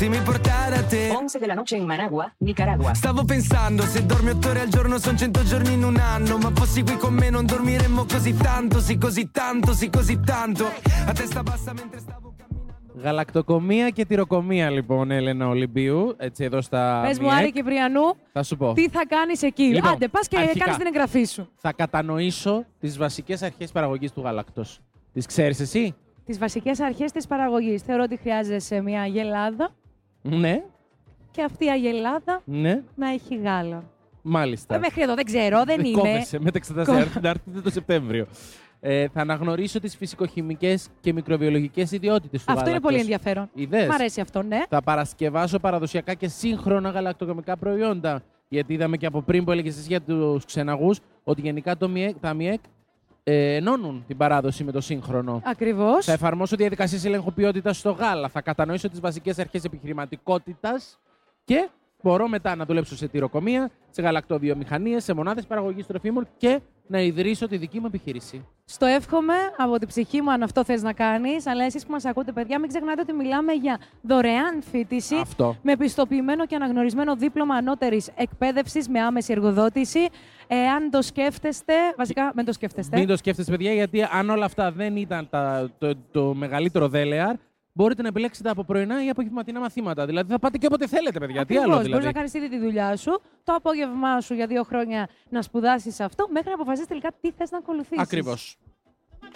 se mi portare a te. 11 della noche in Managua, Nicaragua. Stavo pensando, se dormi 8 ore al giorno son 100 giorni in un anno. Ma fossi qui con me non dormiremmo così tanto, sì così tanto, sì così tanto. A testa bassa mentre stavo camminando. Γαλακτοκομεία και τυροκομεία, λοιπόν, Έλενα Ολυμπίου. Έτσι, εδώ στα. Πες μου, Άρη Κυπριανού, θα σου πω. τι θα κάνεις εκεί. Λοιπόν, Άντε, πας και αρχικά, κάνεις την εγγραφή σου. Θα κατανοήσω τις βασικές αρχές παραγωγής του γάλακτος. Τις ξέρεις εσύ? Τις βασικές αρχές της παραγωγής. Θεωρώ ότι χρειάζεσαι μια αγελάδα Ναι. και αυτή η αγελάδα Ναι. να έχει γάλα. Μάλιστα. Μέχρι εδώ δεν ξέρω, δεν είναι. Κόβεσαι με τα εξετάσεις να έρθετε το Σεπτέμβριο. Θα αναγνωρίσω τις φυσικοχημικές και μικροβιολογικές ιδιότητες του Αυτό γάλακτος. είναι πολύ ενδιαφέρον. Είδες? Μ' αρέσει αυτό, ναι. Θα παρασκευάσω παραδοσιακά και σύγχρονα γαλακτοκομικά προϊόντα. Γιατί είδαμε και από πριν που έλεγες εσύ για τους ξεναγούς ότι γενικά τα ΜΙΕΚ ενώνουν την παράδοση με το σύγχρονο. Ακριβώς. Θα εφαρμόσω διαδικασίες ελέγχου ποιότητας στο γάλα. Θα κατανοήσω τις βασικές αρχές επιχειρηματικότητας και μπορώ μετά να δουλέψω σε τυροκομεία, σε γαλακτοβιομηχανίες, σε μονάδες παραγωγής τροφίμων και να ιδρύσω τη δική μου επιχείρηση. Στο εύχομαι από την ψυχή μου αν αυτό θες να κάνεις, αλλά εσείς που μας ακούτε, παιδιά, μην ξεχνάτε ότι μιλάμε για δωρεάν φοιτηση Αυτό. με πιστοποιημένο και αναγνωρισμένο δίπλωμα ανώτερης εκπαίδευσης με άμεση εργοδότηση. Αν το σκέφτεστε, βασικά μην το σκέφτεστε. Μην το σκέφτεσαι, παιδιά, γιατί αν όλα αυτά δεν ήταν το μεγαλύτερο δέλεαρ, μπορείτε να επιλέξετε από πρωινά ή απογευματινά μαθήματα. Δηλαδή θα πάτε και όποτε θέλετε, παιδιά. Τι άλλο δηλαδή. Μπορείς να κάνεις ήδη τη δουλειά σου, το απόγευμά σου για 2 χρόνια να σπουδάσεις αυτό, μέχρι να αποφασίσεις τελικά τι θες να ακολουθήσεις. Ακριβώς.